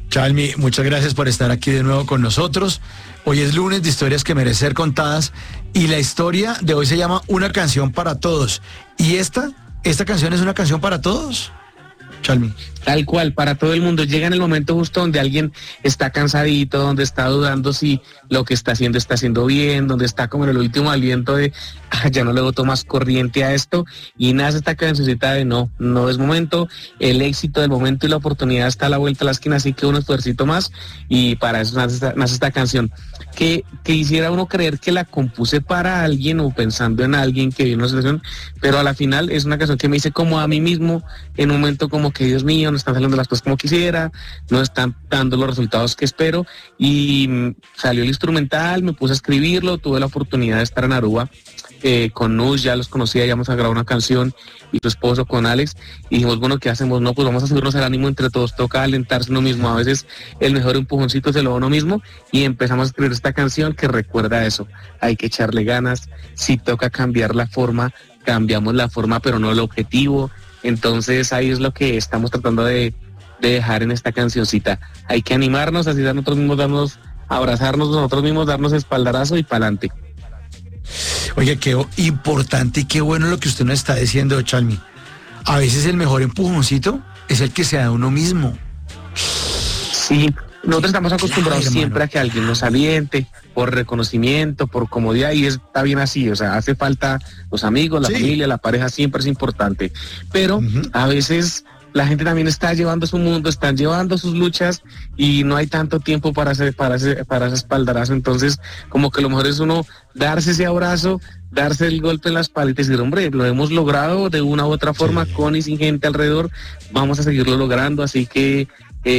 Chalmi, muchas gracias por estar aquí de nuevo con nosotros. Hoy es lunes de historias que merecen ser contadas y la historia de hoy se llama Una canción para todos. ¿Y esta canción es una canción para todos, Chalmi? Tal cual, para todo el mundo. Llega en el momento justo donde alguien está cansadito, donde está dudando si lo que está haciendo bien, donde está como en el último aliento de ya no le boto más corriente a esto, y nace esta cancioncita de no es momento, el éxito del momento y la oportunidad está a la vuelta de la esquina, así que un esfuercito más, y para eso nace esta canción. Que hiciera uno creer que la compuse para alguien o pensando en alguien que vive una situación, pero a la final es una canción que me hice como a mí mismo en un momento como que Dios mío, no están saliendo las cosas como quisiera, no están dando los resultados que espero, y salió el instrumental, me puse a escribirlo, tuve la oportunidad de estar en Aruba con Nus, ya los conocía, ya vamos a grabar una canción, y su esposo con Alex, y dijimos, bueno, ¿qué hacemos? No, pues vamos a subirnos el ánimo entre todos, toca alentarse uno mismo, a veces el mejor empujoncito se lo da uno mismo, y empezamos a escribir esta canción que recuerda eso, hay que echarle ganas, si toca cambiar la forma, cambiamos la forma, pero no el objetivo. Entonces ahí es lo que estamos tratando de dejar en esta cancioncita. Hay que animarnos, así nosotros mismos abrazarnos nosotros mismos, darnos espaldarazo y pa'lante. Oye, qué importante y qué bueno lo que usted nos está diciendo, Chalmi. A veces el mejor empujoncito es el que se da a uno mismo. Sí, nosotros estamos acostumbrados siempre a que alguien nos aliente por reconocimiento, por comodidad, y está bien así, o sea, hace falta los amigos, la familia, la pareja, siempre es importante, pero a veces la gente también está llevando su mundo, están llevando sus luchas y no hay tanto tiempo para ese espaldarazo. Entonces como que lo mejor es uno darse ese abrazo, darse el golpe en la espalda y decir, hombre, lo hemos logrado de una u otra forma, con y sin gente alrededor, vamos a seguirlo logrando. Así que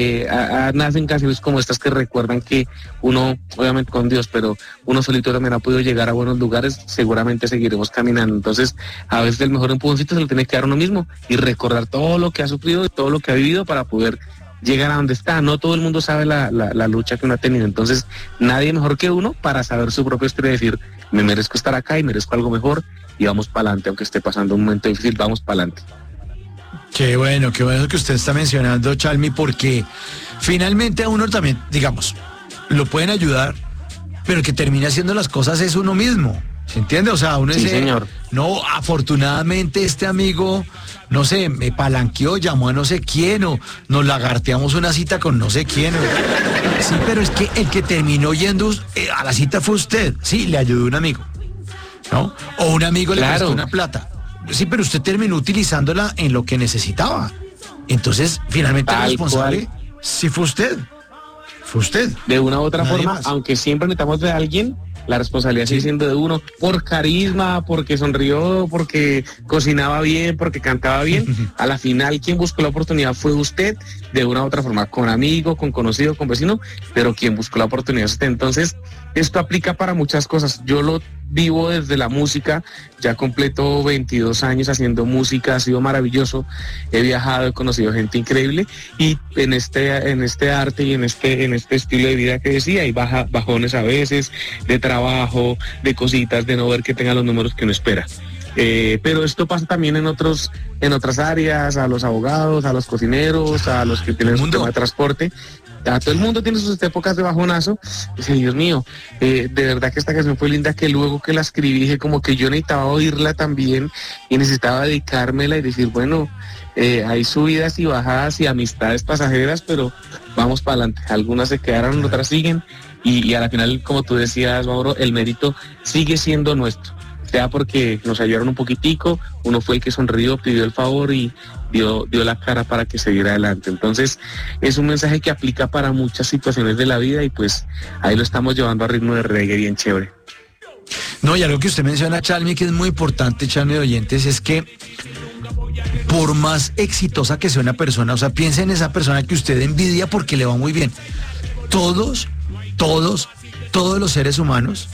nacen canciones como estas que recuerdan que uno, obviamente con Dios, pero uno solito también ha podido llegar a buenos lugares, seguramente seguiremos caminando. Entonces a veces el mejor empujoncito se lo tiene que dar uno mismo y recordar todo lo que ha sufrido y todo lo que ha vivido para poder llegar a donde está. No todo el mundo sabe la lucha que uno ha tenido, entonces nadie mejor que uno para saber su propia historia y decir, me merezco estar acá y merezco algo mejor, y vamos para adelante, aunque esté pasando un momento difícil, vamos para adelante. Qué bueno que usted está mencionando, Chalmi, porque finalmente a uno también, digamos, lo pueden ayudar, pero el que termina haciendo las cosas es uno mismo, ¿se entiende? O sea, uno sí, dice, señor. No, afortunadamente este amigo, no sé, me palanqueó, llamó a no sé quién, o nos lagarteamos una cita con no sé quién. Sí, pero es que el que terminó yendo a la cita fue usted, sí, le ayudó un amigo, ¿no? O un amigo le prestó una plata. Sí, pero usted terminó utilizándola en lo que necesitaba. Entonces, finalmente el responsable sí fue usted. Fue usted. De una u otra Nadie forma, más. aunque siempre necesitamos de alguien, la responsabilidad sigue siendo de uno, por carisma, porque sonrió, porque cocinaba bien, porque cantaba bien. A la final, quien buscó la oportunidad fue usted, de una u otra forma, con amigo, con conocido, con vecino, pero quien buscó la oportunidad es usted. Entonces, esto aplica para muchas cosas. Yo lo vivo desde la música, ya completo 22 años haciendo música, ha sido maravilloso, he viajado, he conocido gente increíble, y en este arte y en este estilo de vida que decía, hay bajones a veces, de trabajo, de cositas, de no ver que tenga los números que uno espera. Pero esto pasa también en otras áreas, a los abogados, a los cocineros, a los que tienen su tema de transporte. A todo el mundo tiene sus épocas de bajonazo. Dice, Dios mío, de verdad que esta canción fue linda, que luego que la escribí dije como que yo necesitaba oírla también y necesitaba dedicármela y decir, bueno, hay subidas y bajadas y amistades pasajeras, pero vamos para adelante. Algunas se quedaron, otras siguen, y a la final, como tú decías, Mauro, el mérito sigue siendo nuestro. Sea porque nos ayudaron un poquitico, uno fue el que sonrió, pidió el favor y dio la cara para que siguiera adelante. Entonces es un mensaje que aplica para muchas situaciones de la vida, y pues ahí lo estamos llevando a ritmo de reggae bien chévere. No, y algo que usted menciona, Chalmi, que es muy importante, Chalmi de oyentes, es que por más exitosa que sea una persona, o sea, piensa en esa persona que usted envidia porque le va muy bien. Todos los seres humanos,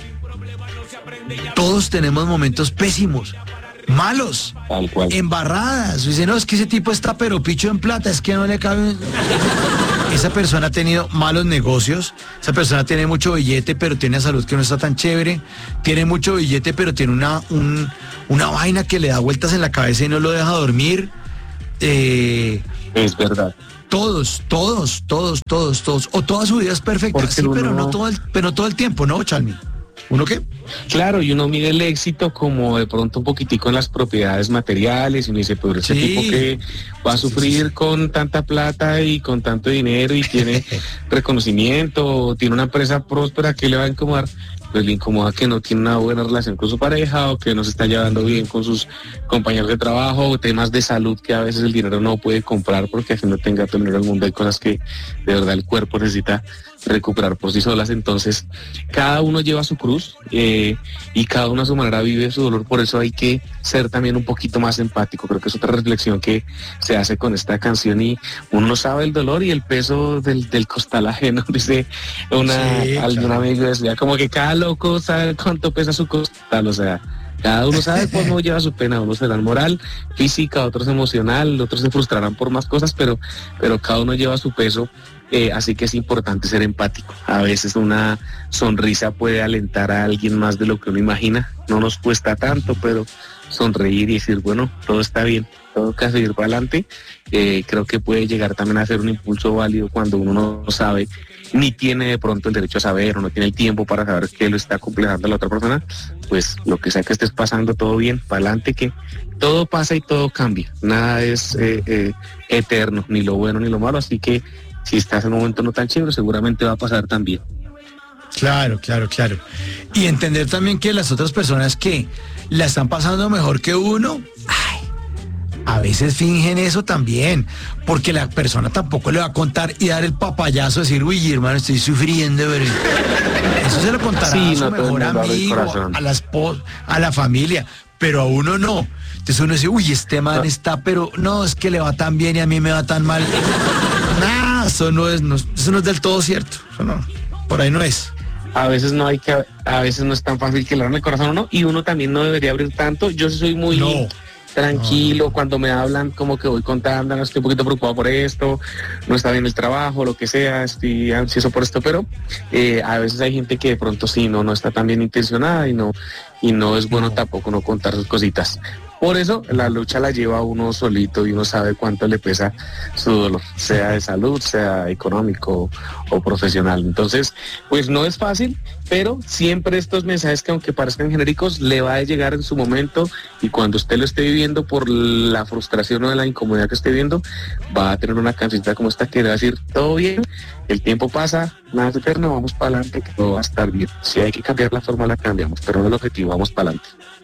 todos tenemos momentos pésimos, malos, embarradas. Dice, no, es que ese tipo está pero picho en plata, es que no le cabe. Esa persona ha tenido malos negocios, esa persona tiene mucho billete, pero tiene salud que no está tan chévere, tiene mucho billete, pero tiene una vaina que le da vueltas en la cabeza y no lo deja dormir. Es verdad. Todos. O toda su vida es perfecta, Porque sí, uno pero no no- todo el tiempo, ¿no, Chalmi? ¿Uno qué? Claro, y uno mide el éxito como de pronto un poquitico en las propiedades materiales y uno dice, pero ese Sí. tipo que va a sufrir Sí. con tanta plata y con tanto dinero y tiene reconocimiento, tiene una empresa próspera, ¿qué le va a incomodar? Pues le incomoda que no tiene una buena relación con su pareja o que no se está llevando bien con sus compañeros de trabajo o temas de salud que a veces el dinero no puede comprar porque así no tenga todo el dinero del mundo. Hay cosas que de verdad el cuerpo necesita recuperar por sí solas. Entonces, cada uno lleva su cruz y cada uno a su manera vive su dolor. Por eso hay que ser también un poquito más empático. Creo que es otra reflexión que se hace con esta canción y uno no sabe el dolor y el peso del costal ajeno. Dice Sí, algún claro. amigo, decía como que cada loco sabe cuánto pesa su costal, o sea, cada uno sabe cómo lleva su pena, unos serán moral, física, otros emocional, otros se frustrarán por más cosas, pero cada uno lleva su peso, así que es importante ser empático. A veces una sonrisa puede alentar a alguien más de lo que uno imagina, no nos cuesta tanto, pero sonreír y decir, bueno, todo está bien, todo que seguir para adelante, creo que puede llegar también a ser un impulso válido cuando uno no sabe ni tiene de pronto el derecho a saber o no tiene el tiempo para saber qué lo está complejando la otra persona, pues lo que sea que estés pasando, todo bien, para adelante, que todo pasa y todo cambia, nada es eterno, ni lo bueno ni lo malo, así que si estás en un momento no tan chévere, seguramente va a pasar también. Claro. Y entender también que las otras personas que la están pasando mejor que uno, a veces fingen eso también, porque la persona tampoco le va a contar y dar el papayazo, decir, uy, hermano, estoy sufriendo, pero eso se lo contará Sí, a su no todo el mejor mundo abre el amigo, corazón. a la esposa, a la familia, pero a uno no. Entonces uno dice, uy, este man está, pero no, es que le va tan bien y a mí me va tan mal. Nah, eso no es del todo cierto, eso no, por ahí no es. A veces a veces no es tan fácil que le abran el corazón a uno y uno también no debería abrir tanto. Yo sí soy muy No. tranquilo, cuando me hablan como que voy contando, no estoy un poquito preocupado por esto, no está bien el trabajo, lo que sea, estoy ansioso por esto, pero a veces hay gente que de pronto sí, no está tan bien intencionada y no es bueno tampoco no contar sus cositas. Por eso la lucha la lleva uno solito y uno sabe cuánto le pesa su dolor, sea de salud, sea económico o profesional. Entonces, pues no es fácil, pero siempre estos mensajes que aunque parezcan genéricos, le va a llegar en su momento y cuando usted lo esté viviendo por la frustración o de la incomodidad que esté viviendo, va a tener una cancioncita como esta que le va a decir, todo bien, el tiempo pasa, nada es eterno, vamos para adelante, que todo va a estar bien. Si hay que cambiar la forma, la cambiamos, pero no el objetivo, vamos para adelante.